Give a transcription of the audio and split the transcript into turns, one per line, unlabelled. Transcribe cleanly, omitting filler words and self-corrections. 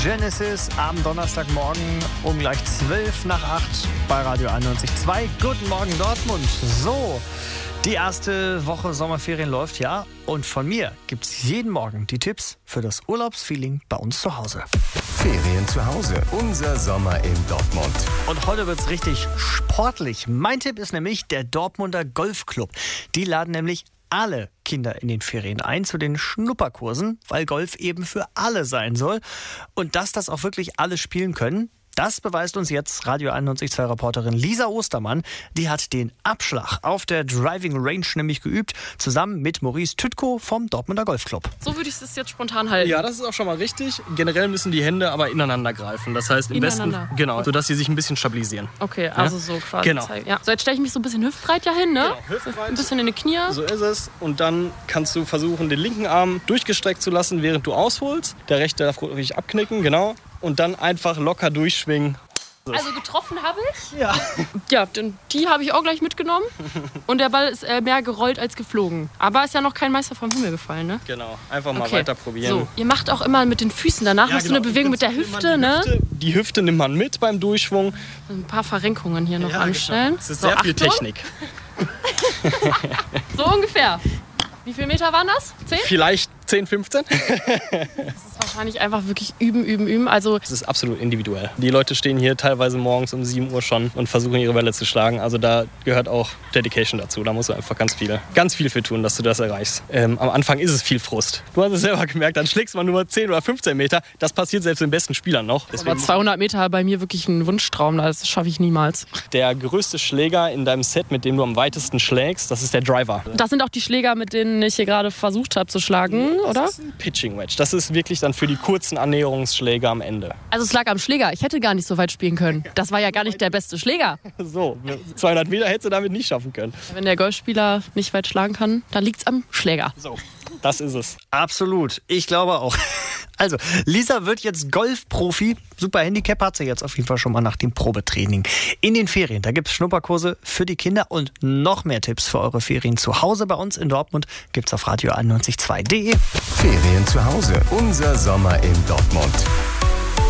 Genesis am Donnerstagmorgen um gleich 7:55 bei Radio 91.2. Guten Morgen Dortmund. So, die erste Woche Sommerferien läuft, ja. Und von mir gibt's jeden Morgen die Tipps für das Urlaubsfeeling bei uns zu Hause.
Ferien zu Hause, unser Sommer in Dortmund.
Und heute wird's richtig sportlich. Mein Tipp ist nämlich der Dortmunder Golfclub. Die laden nämlich alle Kinder in den Ferien ein zu den Schnupperkursen, weil Golf eben für alle sein soll. Und dass das auch wirklich alle spielen können, das beweist uns jetzt Radio 91.2-Reporterin Lisa Ostermann. Die hat den Abschlag auf der Driving Range nämlich geübt, zusammen mit Maurice Tütko vom Dortmunder Golfclub.
So würde ich es jetzt spontan halten.
Ja, das ist auch schon mal richtig. Generell müssen die Hände aber ineinander greifen. Das heißt im besten, genau, sodass sie sich ein bisschen stabilisieren.
Okay, also so quasi.
Genau.
Ja. So, jetzt stelle ich mich so ein bisschen hüftbreit ja hin, ne?
Genau, hüftbreit.
Ein bisschen in die Knie.
So ist es. Und dann kannst du versuchen, den linken Arm durchgestreckt zu lassen, während du ausholst. Der rechte darf richtig abknicken, genau. Und dann einfach locker durchschwingen.
Also getroffen habe ich.
Ja.
Ja, die habe ich auch gleich mitgenommen. Und der Ball ist mehr gerollt als geflogen. Aber ist ja noch kein Meister vom Himmel gefallen, ne?
Genau, einfach mal weiter probieren.
So, ihr macht auch immer mit den Füßen. Danach machst du eine Bewegung mit der Hüfte, ne?
Die Hüfte nimmt man mit beim Durchschwung.
Ein paar Verrenkungen hier noch anstellen.
Genau. Es ist sehr viel Technik.
So ungefähr. Wie viele Meter waren das? 10?
Vielleicht 10, 15.
Das ist wahrscheinlich einfach wirklich üben. Also
es ist absolut individuell. Die Leute stehen hier teilweise morgens um 7 Uhr schon und versuchen ihre Bälle zu schlagen. Also da gehört auch Dedication dazu. Da musst du einfach ganz viel für tun, dass du das erreichst. Am Anfang ist es viel Frust. Du hast es selber gemerkt, dann schlägst man nur 10 oder 15 Meter. Das passiert selbst den besten Spielern noch. Deswegen
aber 200 Meter bei mir wirklich ein Wunschtraum. Das schaffe ich niemals.
Der größte Schläger in deinem Set, mit dem du am weitesten schlägst, das ist der Driver.
Das sind auch die Schläger, mit denen ich hier gerade versucht habe zu schlagen, oder?
Das ist ein Pitching Wedge. Das ist wirklich dann für die kurzen Annäherungsschläge am Ende.
Also es lag am Schläger. Ich hätte gar nicht so weit spielen können. Das war ja gar nicht der beste Schläger.
So, 200 Meter hättest du damit nicht schaffen können.
Wenn der Golfspieler nicht weit schlagen kann, dann liegt es am Schläger.
So, das ist es.
Absolut, ich glaube auch. Also, Lisa wird jetzt Golfprofi. Super Handicap hat sie jetzt auf jeden Fall schon mal nach dem Probetraining. In den Ferien, da gibt es Schnupperkurse für die Kinder und noch mehr Tipps für eure Ferien zu Hause bei uns in Dortmund gibt's auf radio91.2.de.
Ferien zu Hause, unser Sommer in Dortmund.